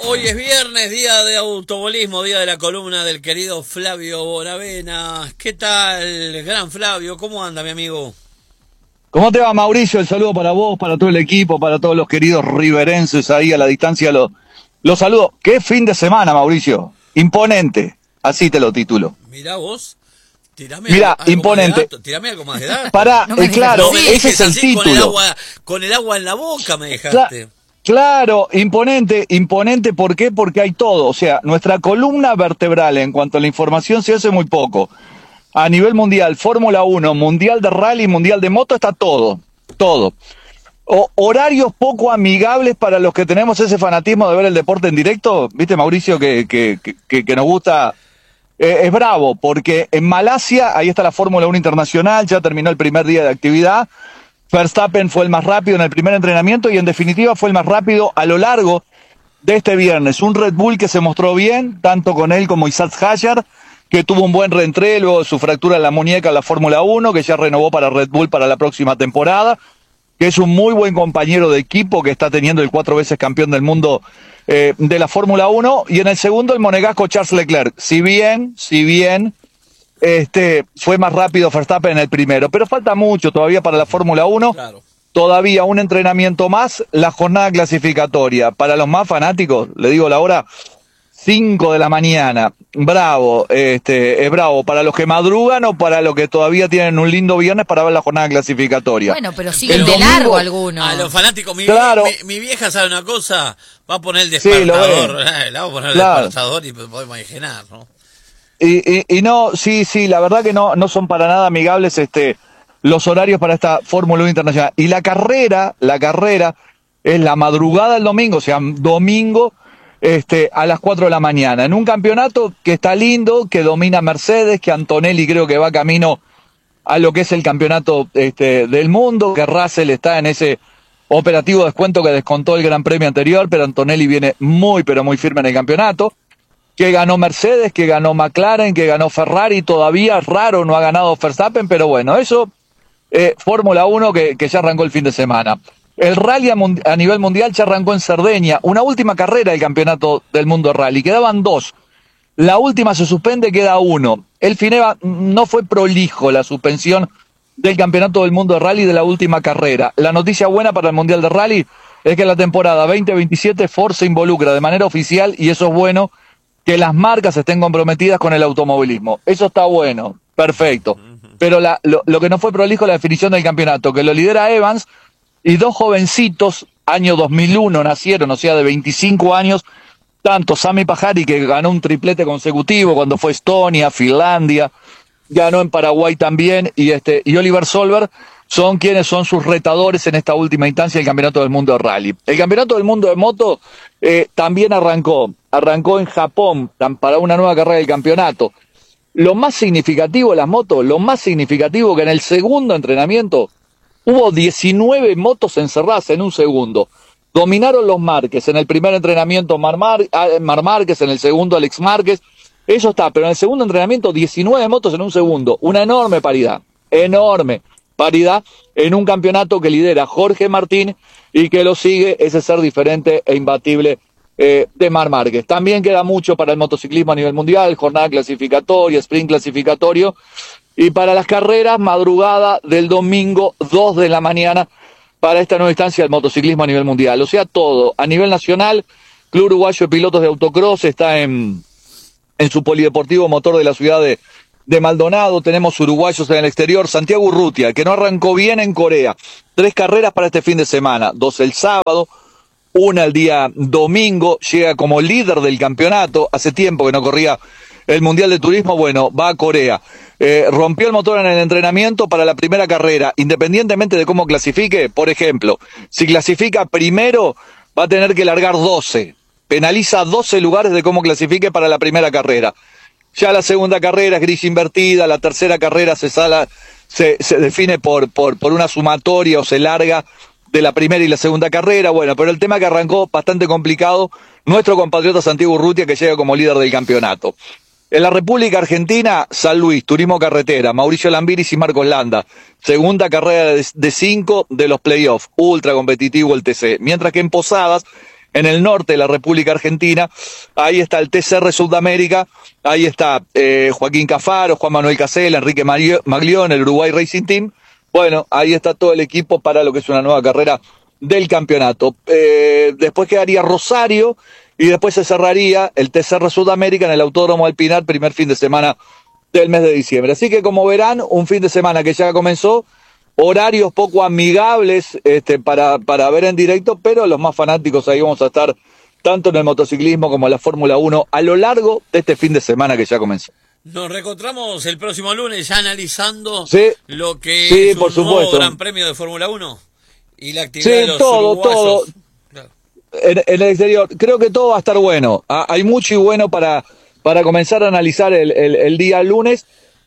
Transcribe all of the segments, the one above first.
Hoy es viernes, día de automovilismo, día de la columna del querido Flavio Bonavena. ¿Qué tal, gran Flavio? ¿Cómo anda, mi amigo? ¿Cómo te va, Mauricio? El saludo para vos, para todo el equipo, para todos los queridos riverenses ahí a la distancia. Los saludo. ¿Qué fin de semana, Mauricio? Imponente. Así te lo titulo. Mirá vos. Tirame imponente. Tirame algo más de datos. Pará, no claro, me ese es el título. Con el agua en la boca me dejaste. Claro, imponente. ¿Por qué? Porque hay todo. O sea, nuestra columna vertebral en cuanto a la información se hace muy poco. A nivel mundial, Fórmula 1, Mundial de Rally, Mundial de Moto, está todo. Horarios poco amigables para los que tenemos ese fanatismo de ver el deporte en directo. ¿Viste, Mauricio, que nos gusta? Es bravo, porque en Malasia, ahí está la Fórmula 1 Internacional, ya terminó el primer día de actividad. Verstappen fue el más rápido en el primer entrenamiento y en definitiva fue el más rápido a lo largo de este viernes. Un Red Bull que se mostró bien, tanto con él como Isaac Hadjar, que tuvo un buen reentré luego de su fractura en la muñeca en la Fórmula 1, que ya renovó para Red Bull para la próxima temporada, que es un muy buen compañero de equipo que está teniendo el 4 veces campeón del mundo de la Fórmula 1, y en el segundo el monegasco Charles Leclerc, si bien fue más rápido Verstappen en el primero, pero falta mucho todavía para la Fórmula 1, claro. Todavía un entrenamiento más, la jornada clasificatoria. Para los más fanáticos, le digo la hora, 5 de la mañana, bravo, es bravo para los que madrugan o para los que todavía tienen un lindo viernes para ver la jornada clasificatoria. Bueno, pero siguen de largo algunos. A los fanáticos, mi vieja sabe una cosa, va a poner el despertador, la va a poner el despertador y podemos imaginar, ¿no? Y no, sí, la verdad que no son para nada amigables los horarios para esta Fórmula 1 Internacional. Y la carrera es la madrugada del domingo, o sea, domingo a las 4 de la mañana, en un campeonato que está lindo, que domina Mercedes, que Antonelli creo que va camino a lo que es el campeonato del mundo, que Russell está en ese operativo descuento que descontó el Gran Premio anterior, pero Antonelli viene muy firme en el campeonato, que ganó Mercedes, que ganó McLaren, que ganó Ferrari, todavía raro no ha ganado Verstappen, pero bueno, eso, Fórmula 1 que ya arrancó el fin de semana. El rally a nivel mundial ya arrancó en Cerdeña, una última carrera del campeonato del mundo de rally, quedaban 2, la última se suspende, queda 1. El FINEVA no fue prolijo la suspensión del campeonato del mundo de rally de la última carrera. La noticia buena para el mundial de rally es que la temporada 2027 Ford se involucra de manera oficial, y eso es bueno, que las marcas estén comprometidas con el automovilismo. Eso está bueno, perfecto. Pero lo que no fue prolijo es la definición del campeonato, que lo lidera Evans, y 2 jovencitos, año 2001 nacieron, o sea, de 25 años, tanto Sami Pajari, que ganó un triplete consecutivo cuando fue Estonia, Finlandia, ganó en Paraguay también, y Oliver Solberg, son quienes son sus retadores en esta última instancia del Campeonato del Mundo de Rally. El Campeonato del Mundo de Moto también arrancó en Japón para una nueva carrera del campeonato. Lo más significativo de las motos, que en el segundo entrenamiento hubo 19 motos encerradas en un segundo. Dominaron los Márquez, en el primer entrenamiento Mar Márquez, en el segundo Alex Márquez, eso está, pero en el segundo entrenamiento 19 motos en un segundo, una enorme paridad en un campeonato que lidera Jorge Martín y que lo sigue ese ser diferente e imbatible de Mar Márquez. También queda mucho para el motociclismo a nivel mundial, jornada clasificatoria, sprint clasificatorio, y para las carreras, madrugada del domingo, 2 de la mañana, para esta nueva instancia del motociclismo a nivel mundial. O sea, todo. A nivel nacional, Club Uruguayo de Pilotos de Autocross está en su polideportivo motor de la ciudad de Maldonado. Tenemos uruguayos en el exterior. Santiago Urrutia, que no arrancó bien en Corea. 3 carreras para este fin de semana. 2 el sábado, 1 el día domingo. Llega como líder del campeonato. Hace tiempo que no corría el Mundial de Turismo. Bueno, va a Corea. Rompió el motor en el entrenamiento para la primera carrera. Independientemente de cómo clasifique, por ejemplo, si clasifica primero, va a tener que largar 12. Penaliza 12 lugares de cómo clasifique para la primera carrera. Ya la segunda carrera es gris invertida, la tercera carrera se define por una sumatoria o se larga de la primera y la segunda carrera. Bueno, pero el tema que arrancó bastante complicado, nuestro compatriota Santiago Urrutia, que llega como líder del campeonato. En la República Argentina, San Luis, Turismo Carretera, Mauricio Lambiris y Marcos Landa. Segunda carrera de 5 de los playoffs, ultra competitivo el TC. Mientras que en Posadas, en el norte de la República Argentina. Ahí está el TCR Sudamérica, ahí está Joaquín Cafaro, Juan Manuel Casella, Enrique Maglione, el Uruguay Racing Team. Bueno, ahí está todo el equipo para lo que es una nueva carrera del campeonato. Después quedaría Rosario y después se cerraría el TCR Sudamérica en el Autódromo del Pinar, primer fin de semana del mes de diciembre. Así que como verán, un fin de semana que ya comenzó, horarios poco amigables para ver en directo, pero los más fanáticos ahí vamos a estar tanto en el motociclismo como en la Fórmula 1 a lo largo de este fin de semana que ya comenzó. Nos reencontramos el próximo lunes ya analizando lo que sí, es por un supuesto. nuevo Gran Premio de Fórmula 1 y la actividad de los todo. uruguayos. Claro. En el exterior, creo que todo va a estar bueno. Hay mucho y bueno para comenzar a analizar el día lunes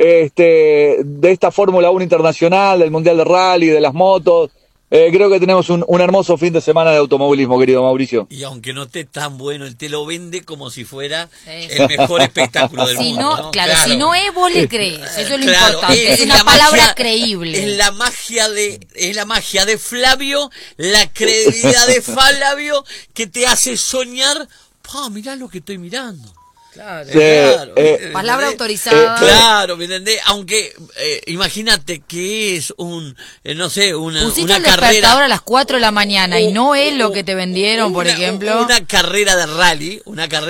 de esta Fórmula 1 internacional, del Mundial de Rally, de las motos. Creo que tenemos un hermoso fin de semana de automovilismo, querido Mauricio. Y aunque no esté tan bueno, él te lo vende como si fuera el mejor espectáculo del mundo. No, claro, si no es, vos le crees. Eso es lo Claro, importante. Es una palabra creíble. Es la magia de Flavio, la credibilidad de Flavio que te hace soñar. Mirá lo que estoy mirando. Claro, claro. Palabra autorizada. Claro, ¿me entendés? Aunque imagínate que es Pusiste una el carrera despertador a las 4 de la mañana y no es lo que te vendieron, por ejemplo. Una carrera de rally,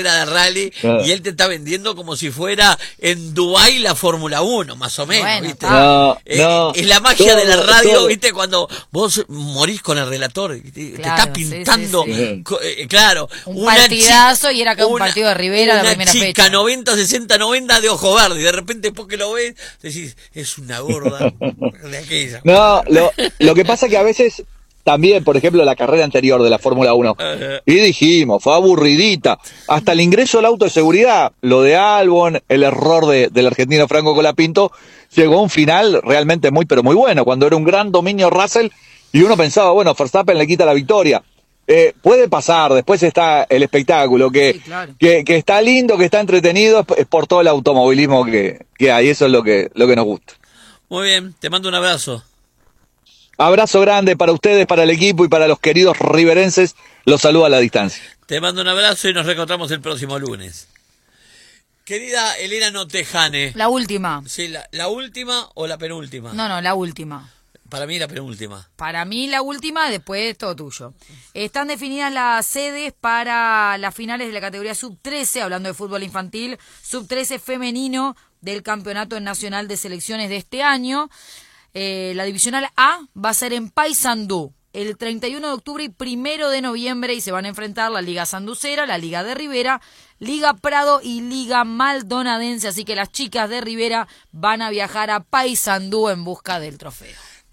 claro. Y él te está vendiendo como si fuera en Dubái la Fórmula 1, más o menos, bueno, ¿viste? No. Es la magia de la radio, ¿viste? Cuando vos morís con el relator, te está pintando, sí. Claro. Un partidazo y era acá un partido de Rivera la primera chica, fecha. 90, 60, 90 de ojo verde, y de repente después que lo ves, decís, es una gorda de aquella. No, lo que pasa que a veces también, por ejemplo, la carrera anterior de la Fórmula 1, y dijimos, fue aburridita, hasta el ingreso al auto de seguridad, lo de Albon, el error del argentino Franco Colapinto, llegó a un final realmente muy, pero muy bueno, cuando era un gran dominio Russell, y uno pensaba, bueno, Verstappen le quita la victoria. Puede pasar, después está el espectáculo, que está lindo, que está entretenido, es por todo el automovilismo que hay, eso es lo que nos gusta. Muy bien, te mando un abrazo. Abrazo grande para ustedes, para el equipo y para los queridos riverenses, los saludo a la distancia. Te mando un abrazo y nos reencontramos el próximo lunes. Querida Elena Notejane. La última. Sí, ¿la última o la penúltima? No, la última. Para mí la penúltima. Para mí la última, después todo tuyo. Están definidas las sedes para las finales de la categoría sub-13, hablando de fútbol infantil, sub-13 femenino del Campeonato Nacional de Selecciones de este año. La divisional A va a ser en Paysandú el 31 de octubre y 1 de noviembre y se van a enfrentar la Liga Sanducera, la Liga de Rivera, Liga Prado y Liga Maldonadense. Así que las chicas de Rivera van a viajar a Paysandú en busca del trofeo.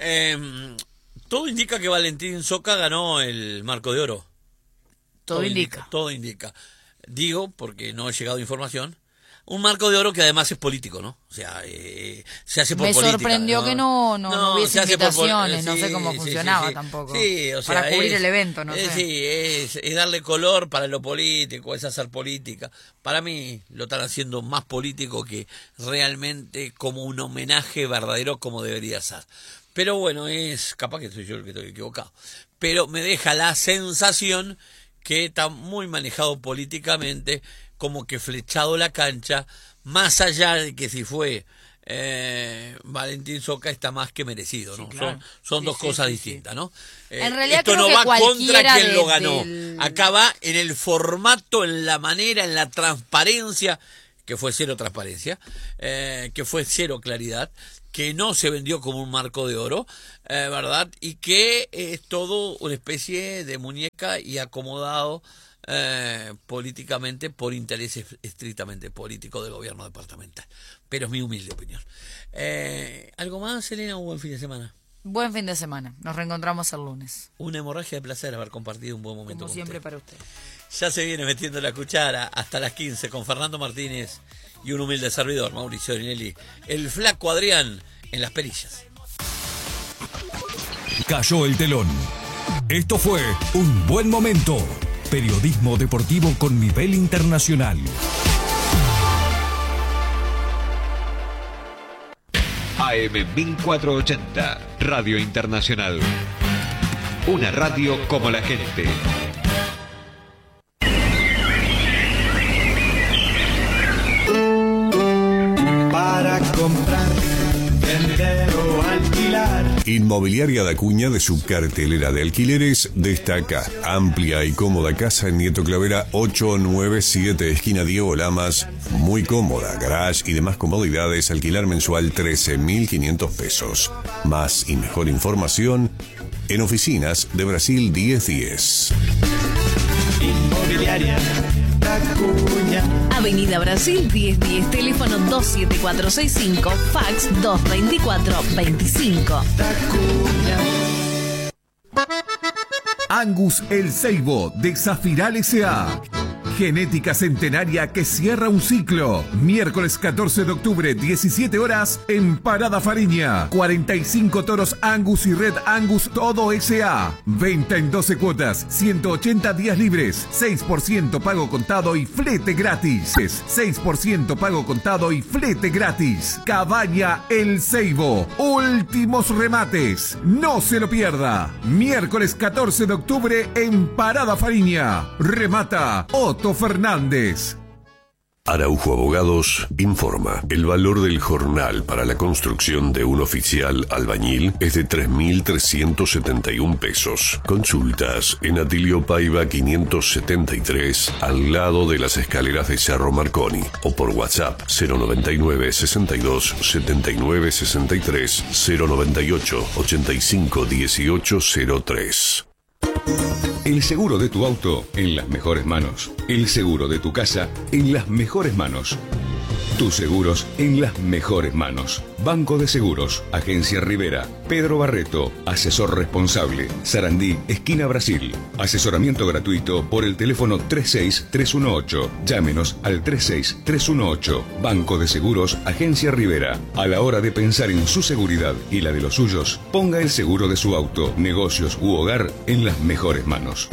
Todo indica que Valentín Soca ganó el Marco de Oro. Todo indica. Todo indica. Digo, porque no ha llegado información, un Marco de Oro que además es político, ¿no? O sea, se hace por política. Me sorprendió que no hubiese invitaciones, no sé cómo funcionaba sí. tampoco. Sí, o sea, para cubrir el evento, no sé. Sí, es darle color para lo político, es hacer política. Para mí lo están haciendo más político que realmente como un homenaje verdadero como debería ser. Pero bueno, capaz que soy yo el que estoy equivocado. Pero me deja la sensación que está muy manejado políticamente, como que flechado la cancha, más allá de que si fue Valentín Soca está más que merecido, ¿no? Sí, claro. Son dos cosas distintas, ¿no? En realidad esto creo no que va contra quien lo ganó. del... Acá va en el formato, en la manera, en la transparencia, que fue cero transparencia, que fue cero claridad, que no se vendió como un Marco de Oro, ¿verdad? Y que es todo una especie de muñeca y acomodado políticamente por intereses estrictamente políticos del gobierno departamental. Pero es mi humilde opinión. ¿Algo más, Elena? ¿Un buen fin de semana? Buen fin de semana. Nos reencontramos el lunes. Una hemorragia de placer haber compartido un buen momento. Como siempre para usted. Ya se viene metiendo la cuchara hasta las 15 con Fernando Martínez y un humilde servidor, Mauricio Orinelli. El flaco Adrián en las perillas. Cayó el telón. Esto fue Un Buen Momento. Periodismo deportivo con nivel internacional. AM 1480, Radio Internacional. Una radio como la gente. Inmobiliaria da Cuña, de su cartelera de alquileres, destaca amplia y cómoda casa en Nieto Clavera 897, esquina Diego Lamas. Muy cómoda, garage y demás comodidades. Alquilar mensual 13.500 pesos. Más y mejor información en Oficinas de Brasil 1010. Inmobiliaria da Cuña. Avenida Brasil 1010, teléfono 27465, fax 22425. Da Cuña. Angus El Ceibo de Zafiral S.A. Genética centenaria que cierra un ciclo. Miércoles 14 de octubre, 17 horas, en Parada Fariña. 45 toros Angus y Red Angus todo S.A. Venta en 12 cuotas, 180 días libres, 6% pago contado y flete gratis. 6% pago contado y flete gratis. Cabaña El Ceibo. Últimos remates. No se lo pierda. Miércoles 14 de octubre en Parada Fariña. Remata Otto Fernández. Araujo Abogados informa. El valor del jornal para la construcción de un oficial albañil es de 3.371 pesos. Consultas en Atilio Paiva 573, al lado de las escaleras de Cerro Marconi, o por WhatsApp 099 62 79 63 098 85 18 03. El seguro de tu auto en las mejores manos. El seguro de tu casa en las mejores manos. Tus seguros en las mejores manos. Banco de Seguros, Agencia Rivera, Pedro Barreto, asesor responsable, Sarandí, esquina Brasil. Asesoramiento gratuito por el teléfono 36318. Llámenos al 36318. Banco de Seguros, Agencia Rivera. A la hora de pensar en su seguridad y la de los suyos, ponga el seguro de su auto, negocios u hogar en las mejores manos.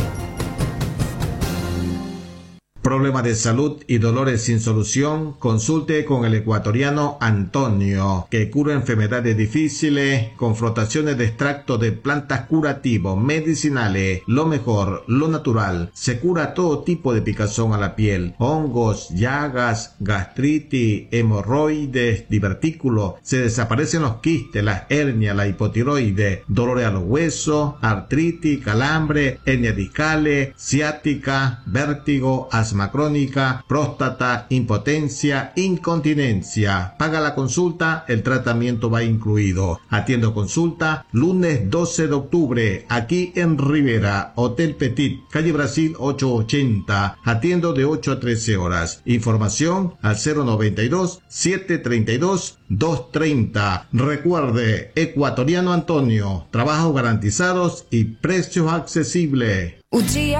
Problema de salud y dolores sin solución, consulte con el ecuatoriano Antonio, que cura enfermedades difíciles, confrontaciones de extractos de plantas curativos, medicinales, lo mejor, lo natural. Se cura todo tipo de picazón a la piel, hongos, llagas, gastritis, hemorroides, divertículos. Se desaparecen los quistes, las hernias, la hipotiroides, dolores a los huesos, artritis, calambre, hernias discales, ciática, vértigo, asma crónica, próstata, impotencia, incontinencia. Paga la consulta, el tratamiento va incluido. Atiendo consulta lunes 12 de octubre, aquí en Rivera, Hotel Petit, calle Brasil 880. Atiendo de 8 a 13 horas. Información al 092-732-230. Recuerde, ecuatoriano Antonio, trabajos garantizados y precios accesibles.